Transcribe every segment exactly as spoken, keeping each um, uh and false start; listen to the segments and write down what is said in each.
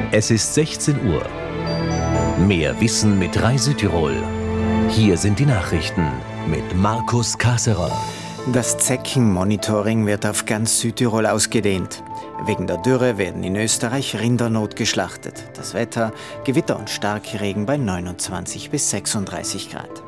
Es ist sechzehn Uhr. Mehr Wissen mit Rai Südtirol. Hier sind die Nachrichten mit Markus Kasserer. Das Zeckenmonitoring wird auf ganz Südtirol ausgedehnt. Wegen der Dürre werden in Österreich Rinder notgeschlachtet. Das Wetter: Gewitter und Starkregen bei neunundzwanzig bis sechsunddreißig Grad.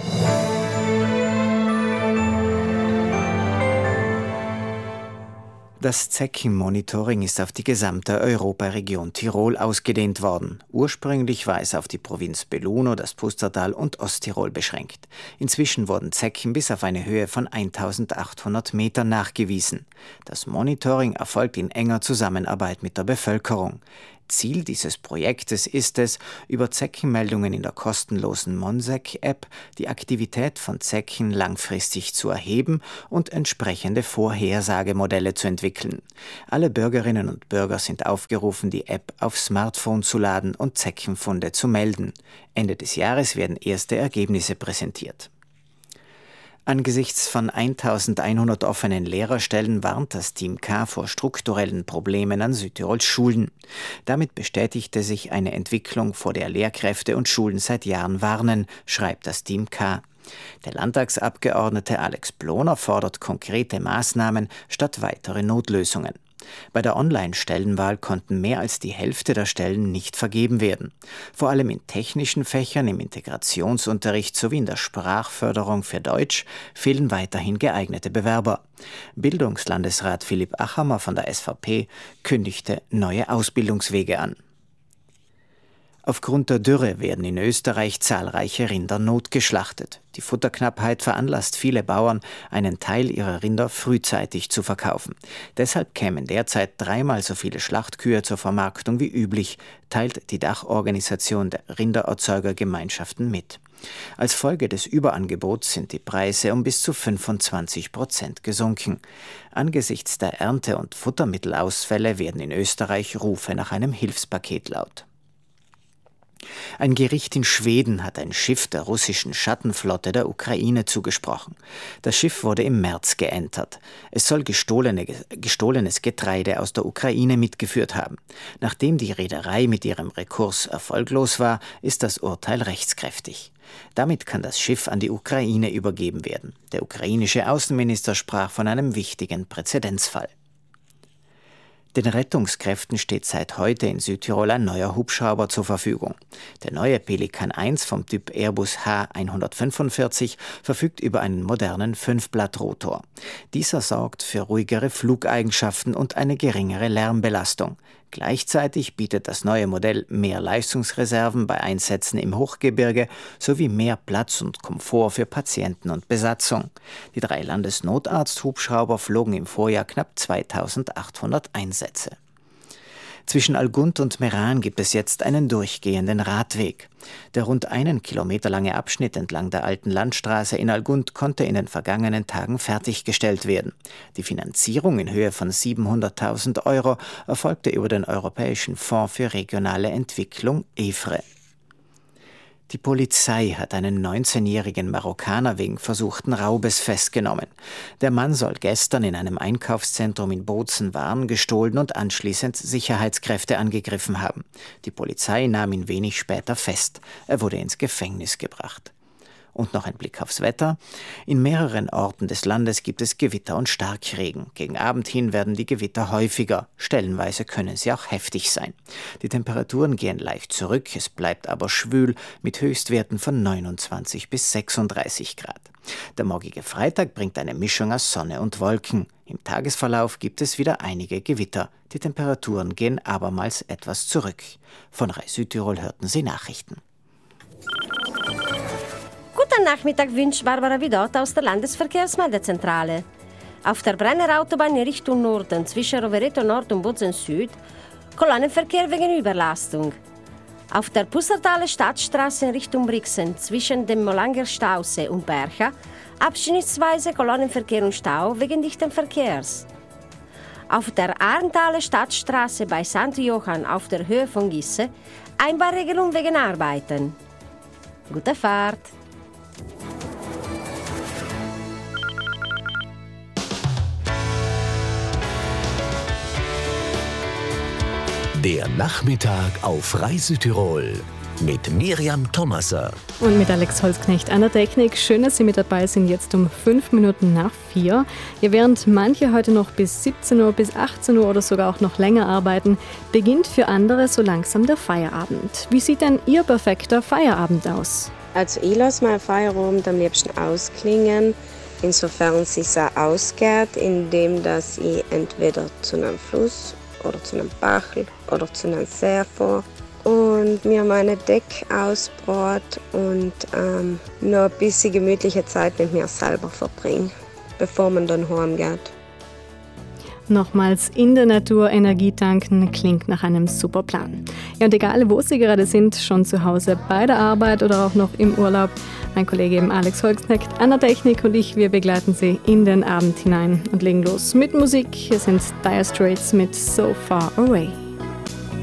Das Zeckenmonitoring ist auf die gesamte Europaregion Tirol ausgedehnt worden. Ursprünglich war es auf die Provinz Belluno, das Pustertal und Osttirol beschränkt. Inzwischen wurden Zecken bis auf eine Höhe von eintausendachthundert Metern nachgewiesen. Das Monitoring erfolgt in enger Zusammenarbeit mit der Bevölkerung. Ziel dieses Projektes ist es, über Zeckenmeldungen in der kostenlosen Monsec-App die Aktivität von Zecken langfristig zu erheben und entsprechende Vorhersagemodelle zu entwickeln. Alle Bürgerinnen und Bürger sind aufgerufen, die App aufs Smartphone zu laden und Zeckenfunde zu melden. Ende des Jahres werden erste Ergebnisse präsentiert. Angesichts von eintausendeinhundert offenen Lehrerstellen warnt das Team K vor strukturellen Problemen an Südtirols Schulen. Damit bestätigte sich eine Entwicklung, vor der Lehrkräfte und Schulen seit Jahren warnen, schreibt das Team K. Der Landtagsabgeordnete Alex Ploner fordert konkrete Maßnahmen statt weitere Notlösungen. Bei der Online-Stellenwahl konnten mehr als die Hälfte der Stellen nicht vergeben werden. Vor allem in technischen Fächern, im Integrationsunterricht sowie in der Sprachförderung für Deutsch fehlen weiterhin geeignete Bewerber. Bildungslandesrat Philipp Achammer von der S V P kündigte neue Ausbildungswege an. Aufgrund der Dürre werden in Österreich zahlreiche Rinder notgeschlachtet. Die Futterknappheit veranlasst viele Bauern, einen Teil ihrer Rinder frühzeitig zu verkaufen. Deshalb kämen derzeit dreimal so viele Schlachtkühe zur Vermarktung wie üblich, teilt die Dachorganisation der Rindererzeugergemeinschaften mit. Als Folge des Überangebots sind die Preise um bis zu fünfundzwanzig Prozent gesunken. Angesichts der Ernte- und Futtermittelausfälle werden in Österreich Rufe nach einem Hilfspaket laut. Ein Gericht in Schweden hat ein Schiff der russischen Schattenflotte der Ukraine zugesprochen. Das Schiff wurde im März geentert. Es soll gestohlene, gestohlenes Getreide aus der Ukraine mitgeführt haben. Nachdem die Reederei mit ihrem Rekurs erfolglos war, ist das Urteil rechtskräftig. Damit kann das Schiff an die Ukraine übergeben werden. Der ukrainische Außenminister sprach von einem wichtigen Präzedenzfall. Den Rettungskräften steht seit heute in Südtirol ein neuer Hubschrauber zur Verfügung. Der neue Pelikan eins vom Typ Airbus H hundertfünfundvierzig verfügt über einen modernen Fünfblattrotor. Dieser sorgt für ruhigere Flugeigenschaften und eine geringere Lärmbelastung. Gleichzeitig bietet das neue Modell mehr Leistungsreserven bei Einsätzen im Hochgebirge sowie mehr Platz und Komfort für Patienten und Besatzung. Die drei Landesnotarzt-Hubschrauber flogen im Vorjahr knapp zweitausendachthundert Einsätze. Zwischen Algund und Meran gibt es jetzt einen durchgehenden Radweg. Der rund einen Kilometer lange Abschnitt entlang der alten Landstraße in Algund konnte in den vergangenen Tagen fertiggestellt werden. Die Finanzierung in Höhe von siebenhunderttausend Euro erfolgte über den Europäischen Fonds für regionale Entwicklung E F R E. Die Polizei hat einen neunzehnjährigen Marokkaner wegen versuchten Raubes festgenommen. Der Mann soll gestern in einem Einkaufszentrum in Bozen Waren gestohlen und anschließend Sicherheitskräfte angegriffen haben. Die Polizei nahm ihn wenig später fest. Er wurde ins Gefängnis gebracht. Und noch ein Blick aufs Wetter. In mehreren Orten des Landes gibt es Gewitter und Starkregen. Gegen Abend hin werden die Gewitter häufiger. Stellenweise können sie auch heftig sein. Die Temperaturen gehen leicht zurück, es bleibt aber schwül mit Höchstwerten von neunundzwanzig bis sechsunddreißig Grad. Der morgige Freitag bringt eine Mischung aus Sonne und Wolken. Im Tagesverlauf gibt es wieder einige Gewitter. Die Temperaturen gehen abermals etwas zurück. Von Rai Südtirol hörten Sie Nachrichten. Guten Nachmittag wünscht Barbara Vidot aus der Landesverkehrsmeldezentrale. Auf der Brenner Autobahn in Richtung Norden zwischen Rovereto Nord und Bozen Süd Kolonnenverkehr wegen Überlastung. Auf der Pustertaler Stadtstraße in Richtung Brixen zwischen dem Molanger Stausee und Bercha abschnittsweise Kolonnenverkehr und Stau wegen dichten Verkehrs. Auf der Arnthaler Stadtstraße bei Sankt Johann auf der Höhe von Gisse Einbahnregelung wegen Arbeiten. Gute Fahrt! Der Nachmittag auf Reisetirol mit Miriam Thomaser. Und mit Alex Holzknecht an der Technik. Schön, dass Sie mit dabei sind, jetzt um fünf Minuten nach vier. Ja, während manche heute noch bis siebzehn Uhr, bis achtzehn Uhr oder sogar auch noch länger arbeiten, beginnt für andere so langsam der Feierabend. Wie sieht denn Ihr perfekter Feierabend aus? Also ich lasse meinen Feierabend am liebsten ausklingen, insofern es sich auch ausgeht, indem dass ich entweder zu einem Fluss oder zu einem Bach oder zu einem See fahre und mir meine Decke ausbrot und ähm, noch ein bisschen gemütliche Zeit mit mir selber verbringe, bevor man dann heimgeht. Nochmals in der Natur Energie tanken klingt nach einem super Plan. Ja, und egal wo Sie gerade sind, schon zu Hause, bei der Arbeit oder auch noch im Urlaub, mein Kollege eben Alex Holzknecht an der Technik und ich, wir begleiten Sie in den Abend hinein und legen los mit Musik. Hier sind Dire Straits mit So Far Away.